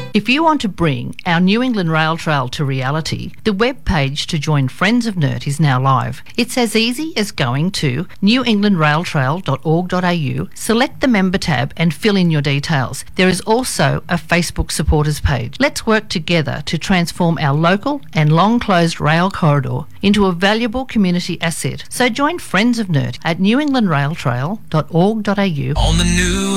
If you want to bring our New England Rail Trail to reality, the web page to join Friends of NERT is now live. It's as easy as going to newenglandrailtrail.org.au, select the member tab and fill in your details. There is also a Facebook supporters page. Let's work together to transform our local and long-closed rail corridor into a valuable community asset. So join Friends of NERT at newenglandrailtrail.org.au. On the New